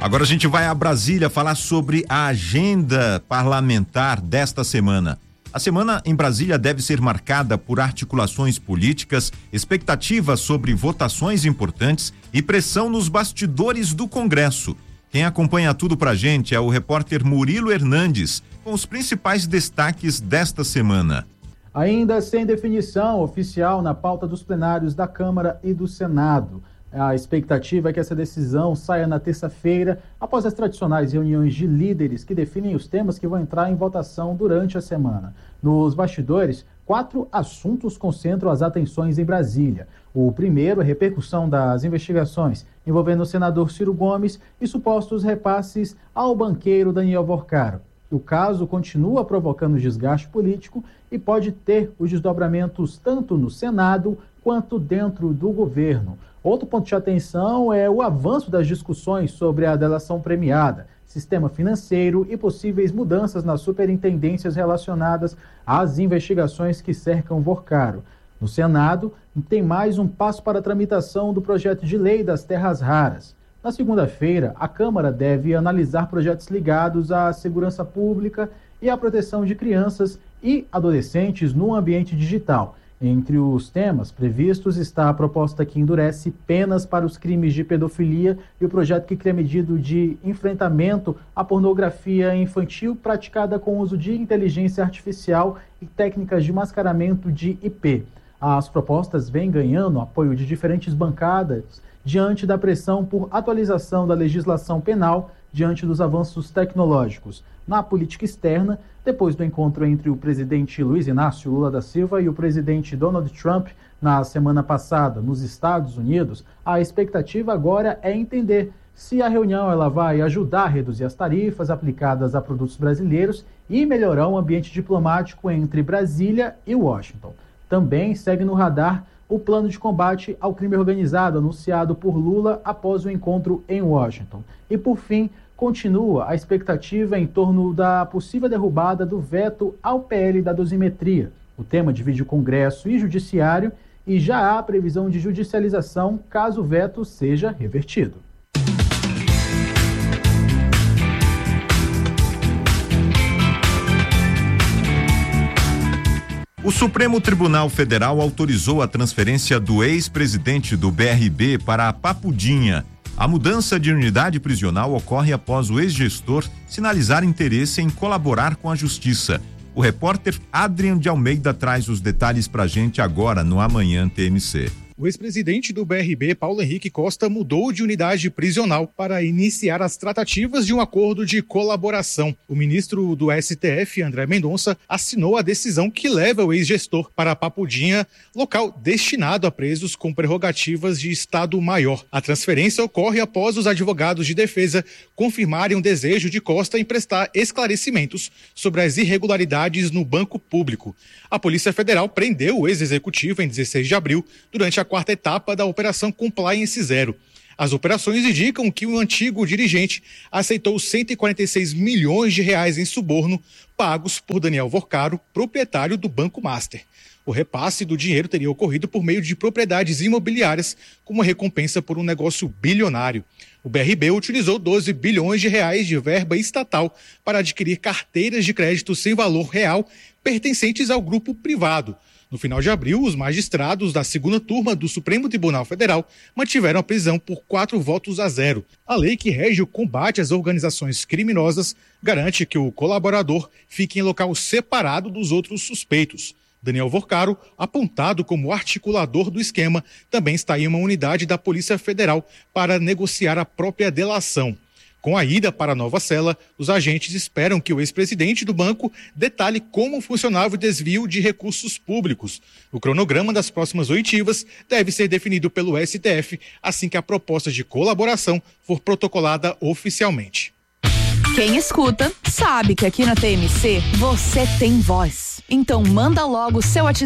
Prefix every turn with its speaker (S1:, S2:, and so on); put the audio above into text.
S1: Agora a gente vai a Brasília falar sobre a agenda parlamentar desta semana. A semana em Brasília deve ser marcada por articulações políticas, expectativas sobre votações importantes e pressão nos bastidores do Congresso. Quem acompanha tudo pra gente é o repórter Murilo Hernandes, com os principais destaques desta semana.
S2: Ainda sem definição oficial na pauta dos plenários da Câmara e do Senado. A expectativa é que essa decisão saia na terça-feira, após as tradicionais reuniões de líderes que definem os temas que vão entrar em votação durante a semana. Nos bastidores, 4 assuntos concentram as atenções em Brasília. O primeiro é a repercussão das investigações envolvendo o senador Ciro Gomes e supostos repasses ao banqueiro Daniel Vorcaro. O caso continua provocando desgaste político e pode ter os desdobramentos tanto no Senado quanto dentro do governo. Outro ponto de atenção é o avanço das discussões sobre a delação premiada, sistema financeiro e possíveis mudanças nas superintendências relacionadas às investigações que cercam Vorcaro. No Senado, tem mais um passo para a tramitação do projeto de lei das terras raras. Na segunda-feira, a Câmara deve analisar projetos ligados à segurança pública e à proteção de crianças e adolescentes no ambiente digital. Entre os temas previstos está a proposta que endurece penas para os crimes de pedofilia e o projeto que cria medida de enfrentamento à pornografia infantil praticada com uso de inteligência artificial e técnicas de mascaramento de IP. As propostas vêm ganhando apoio de diferentes bancadas diante da pressão por atualização da legislação penal diante dos avanços tecnológicos. Na política externa, depois do encontro entre o presidente Luiz Inácio Lula da Silva e o presidente Donald Trump na semana passada nos Estados Unidos, a expectativa agora é entender se a reunião ela vai ajudar a reduzir as tarifas aplicadas a produtos brasileiros e melhorar o ambiente diplomático entre Brasília e Washington. Também segue no radar o plano de combate ao crime organizado anunciado por Lula após o encontro em Washington. E, por fim, continua a expectativa em torno da possível derrubada do veto ao PL da dosimetria. O tema divide o Congresso e Judiciário e já há previsão de judicialização caso o veto seja revertido.
S1: O Supremo Tribunal Federal autorizou a transferência do ex-presidente do BRB para a Papudinha. A mudança de unidade prisional ocorre após o ex-gestor sinalizar interesse em colaborar com a Justiça. O repórter Adrian de Almeida traz os detalhes pra gente agora no Amanhã TMC.
S3: O ex-presidente do BRB, Paulo Henrique Costa, mudou de unidade prisional para iniciar as tratativas de um acordo de colaboração. O ministro do STF, André Mendonça, assinou a decisão que leva o ex-gestor para a Papudinha, local destinado a presos com prerrogativas de Estado-Maior. A transferência ocorre após os advogados de defesa confirmarem o desejo de Costa em prestar esclarecimentos sobre as irregularidades no banco público. A Polícia Federal prendeu o ex-executivo em 16 de abril, durante a quarta etapa da Operação Compliance Zero. As operações indicam que o antigo dirigente aceitou 146 milhões de reais em suborno pagos por Daniel Vorcaro, proprietário do Banco Master. O repasse do dinheiro teria ocorrido por meio de propriedades imobiliárias, como recompensa por um negócio bilionário. O BRB utilizou 12 bilhões de reais de verba estatal para adquirir carteiras de crédito sem valor real pertencentes ao grupo privado. No final de abril, os magistrados da segunda turma do Supremo Tribunal Federal mantiveram a prisão por 4-0. A lei que rege o combate às organizações criminosas garante que o colaborador fique em local separado dos outros suspeitos. Daniel Vorcaro, apontado como articulador do esquema, também está em uma unidade da Polícia Federal para negociar a própria delação. Com a ida para a nova cela, os agentes esperam que o ex-presidente do banco detalhe como funcionava o desvio de recursos públicos. O cronograma das próximas oitivas deve ser definido pelo STF assim que a proposta de colaboração for protocolada oficialmente.
S4: Quem escuta sabe que aqui na TMC você tem voz. Então manda logo o seu WhatsApp